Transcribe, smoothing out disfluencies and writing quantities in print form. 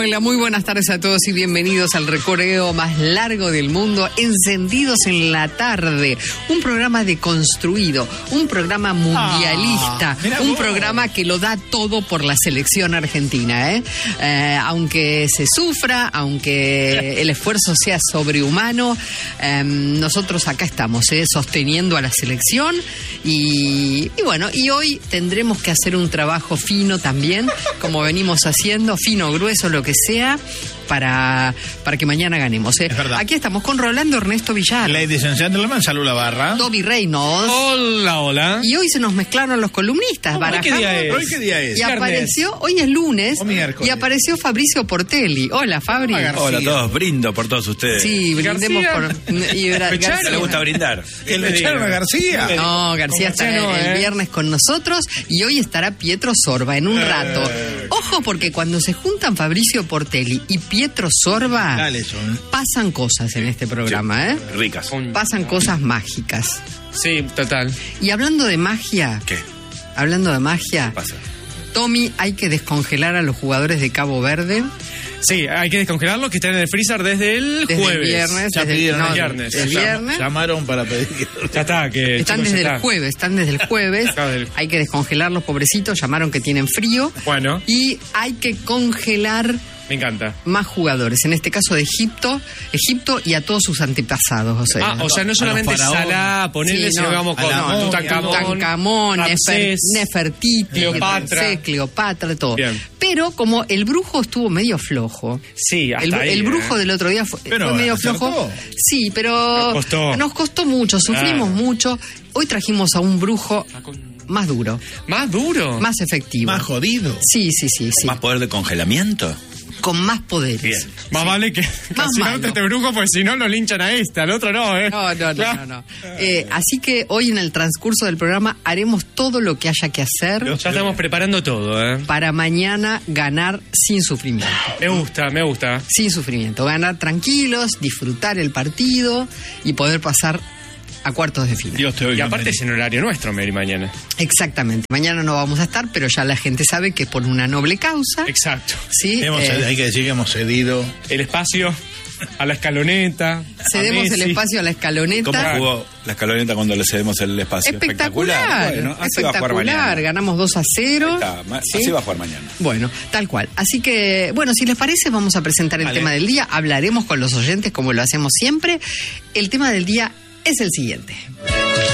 Hola, muy buenas tardes a todos y bienvenidos al recorrido más largo del mundo, Encendidos en la Tarde. Un programa deconstruido, un programa mundialista, un programa que lo da todo por la selección argentina, aunque se sufra, aunque el esfuerzo sea sobrehumano, nosotros acá estamos, sosteniendo a la selección y bueno, y hoy tendremos que hacer un trabajo fino también, como venimos haciendo, fino, grueso, lo que sea, para que mañana ganemos. Es verdad. Aquí estamos con Rolando Ernesto Villar. Ladies and gentlemen, salud la barra. Toby Reynolds. Hola, hola. Y hoy se nos mezclaron los columnistas. ¿Hoy qué día es? ¿Hoy qué día es? Y apareció, hoy es lunes, o miércoles. y apareció Fabricio Portelli. Hola, Fabri. Hola a todos, brindo por todos ustedes. Sí, brindemos por... García le gusta brindar. ¿Que le echaron a García? No, García estará el viernes con nosotros y hoy estará Pietro Sorba en un rato. Ojo, porque cuando se juntan Fabricio Portelli y Pietro Sorba, pasan cosas en este programa, Ricas. Pasan cosas mágicas. Sí, total. Y hablando de magia... ¿Qué? Hablando de magia... ¿Qué pasa? Tommy, hay que descongelar a los jugadores de Cabo Verde. Sí, hay que descongelarlos que están en el freezer desde el jueves. El viernes. Ya pidieron el viernes. El viernes. Llamaron para pedir que... Ya está, que Están chicos, desde ya el está. jueves, Hay que descongelarlos, pobrecitos. Llamaron que tienen frío. Bueno, Y hay que congelar me encanta. más jugadores. En este caso de Egipto y a todos sus antepasados. O sea, O sea, no solamente faraones. Salah, ponerle, Sí, sino no. vamos con A la momia, Tutankamón, Ramsés, Nefertiti, Cleopatra. Cleopatra, todo. Bien. Pero como el brujo estuvo medio flojo. Sí, hasta ahí. El brujo del otro día fue medio acertó. flojo. Sí, pero nos costó mucho, sufrimos mucho. Hoy trajimos a un brujo más duro, ¿Más duro? más efectivo. Más jodido. Sí. ¿Más poder de congelamiento? Con más poderes. Bien. Más vale que Más no malo. este brujo, pues si no lo linchan a este, al otro no, No. Así que hoy en el transcurso del programa haremos todo lo que haya que hacer Ya estamos preparando todo, para mañana ganar sin sufrimiento. Me gusta. Sin sufrimiento. Ganar tranquilos, disfrutar el partido y poder pasar a cuartos de final. Dios te oiga. Y aparte es en horario nuestro, Mary, mañana. Exactamente. Mañana no vamos a estar, pero ya la gente sabe que por una noble causa. Exacto. ¿Sí? Hay que decir que hemos cedido. El espacio a la escaloneta. Cedemos a el Messi. espacio a la escaloneta. ¿Cómo jugó la escaloneta cuando le cedemos el espacio? Espectacular. Bueno, así va a jugar mañana. Ganamos 2-0. ¿sí? Así va a jugar mañana. Bueno, tal cual. Así que, bueno, si les parece, vamos a presentar el tema del día. Hablaremos con los oyentes como lo hacemos siempre. El tema del día es el siguiente.